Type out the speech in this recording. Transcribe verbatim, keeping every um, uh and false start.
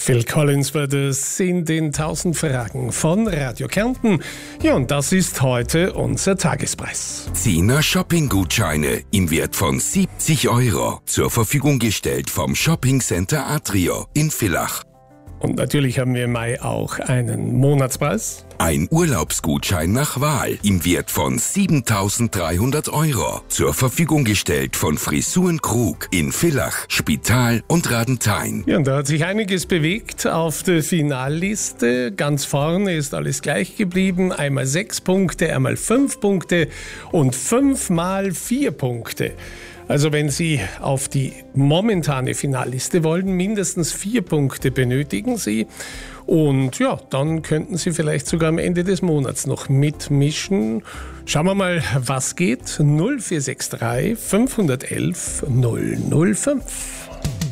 Phil Collins war das in den tausend Fragen von Radio Kärnten. Ja, und das ist heute unser Tagespreis. Zehner Shopping-Gutscheine im Wert von siebzig Euro zur Verfügung gestellt vom Shopping Center Atrio in Villach. Und natürlich haben wir im Mai auch einen Monatspreis. Ein Urlaubsgutschein nach Wahl im Wert von siebentausenddreihundert Euro zur Verfügung gestellt von Frisuren Krug in Villach, Spital und Radenthein. Ja, und da hat sich einiges bewegt auf der Finalliste. Ganz vorne ist alles gleich geblieben. Einmal sechs Punkte, einmal fünf Punkte und fünfmal vier Punkte. Also wenn Sie auf die momentane Finalliste wollen, mindestens vier Punkte benötigen Sie. Und ja, dann könnten Sie vielleicht sogar am Ende des Monats noch mitmischen. Schauen wir mal, was geht. null vier sechs drei fünf eins eins null null fünf.